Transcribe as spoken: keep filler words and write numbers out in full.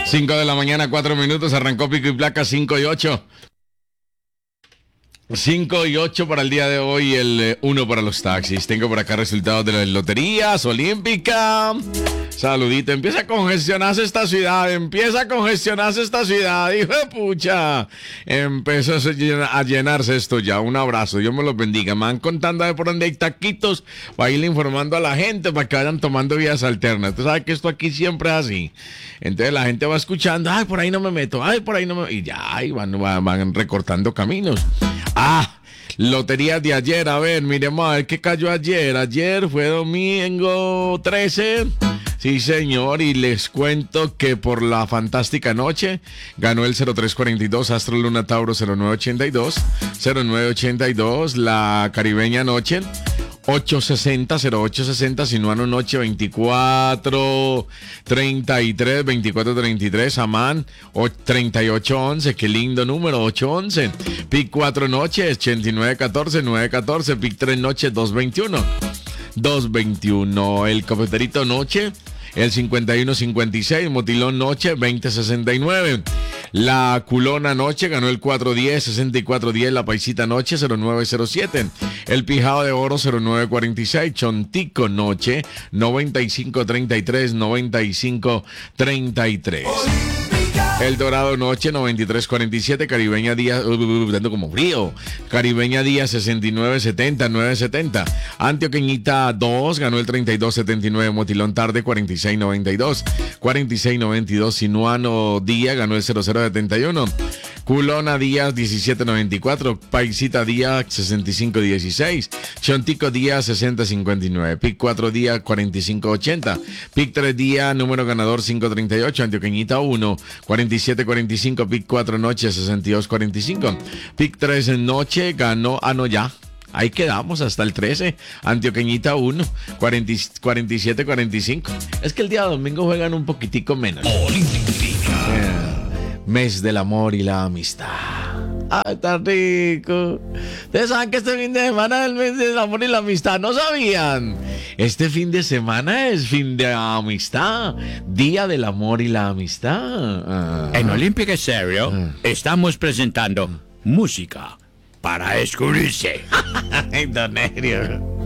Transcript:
cinco de la mañana, cuatro minutos, arrancó Pico y Placa cinco y ocho. cinco y ocho para el día de hoy, el uno para los taxis. Tengo por acá resultados de las loterías olímpicas. Saludito, empieza a congestionarse esta ciudad, empieza a congestionarse esta ciudad, hijo de pucha. Empezó a llenarse esto ya, un abrazo, Dios me los bendiga. Me van contando de por dónde hay taquitos, para irle informando a la gente, para que vayan tomando vías alternas. Tú sabes que esto aquí siempre es así. Entonces la gente va escuchando, ay, por ahí no me meto, ay, por ahí no me... Y ya, y van, van, van recortando caminos. Ah, loterías de ayer, a ver, miremos a ver qué cayó ayer. Ayer fue domingo trece. Sí, señor, y les cuento que por la fantástica noche ganó el cero tres cuarenta y dos, Astro Luna Tauro cero nueve ochenta y dos, cero nueve ochenta y dos, la caribeña noche ocho sesenta, cero ocho sesenta, Sinuano noche veinticuatro treinta y tres, veinticuatro treinta y tres, Amán treinta y ocho once, qué lindo número, ocho once, Pic cuatro noche ochenta y nueve catorce, nueve catorce, Pic tres noche dos veintiuno, dos veintiuno, el cafeterito noche, el cincuenta y uno cincuenta y seis, Motilón noche veinte sesenta y nueve, la culona noche ganó el cuatro diez, sesenta y cuatro diez, la paisita noche cero nueve cero siete, el pijado de oro cero nueve cuarenta y seis, Chontico noche noventa y cinco treinta y tres, noventa y cinco treinta y tres. El Dorado noche noventa y tres cuarenta y siete, Caribeña día, uh, uh, dando como frío. Caribeña día sesenta y nueve setenta, nueve setenta. Antioqueñita dos ganó el treinta y dos setenta y nueve, Motilón tarde cuarenta y seis noventa y dos, cuarenta y seis noventa y dos. Sinuano día ganó el cero cero setenta y uno. Culona Díaz diecisiete noventa y cuatro, Paisita Díaz sesenta y cinco dieciséis, Chontico Díaz sesenta cincuenta y nueve, Pic cuatro Díaz cuarenta y cinco ochenta, Pic tres Díaz número ganador cinco treinta y ocho, Antioqueñita uno cuarenta y siete cuarenta y cinco, Pic cuatro noche sesenta y dos cuarenta y cinco, Pic tres noche ganó, ah no ya. Ahí quedamos hasta el trece. Antioqueñita uno, cuarenta, cuarenta y siete cuarenta y cinco. Es que el día domingo juegan un poquitico menos. Yeah. Mes del amor y la amistad. ¡Ay, está rico! Ustedes saben que este fin de semana es el mes del amor y la amistad. ¿No sabían? Este fin de semana es fin de amistad. Día del amor y la amistad. Ah. En Olímpica Estéreo ah. estamos presentando música para escurrirse. Ay, don Nerio.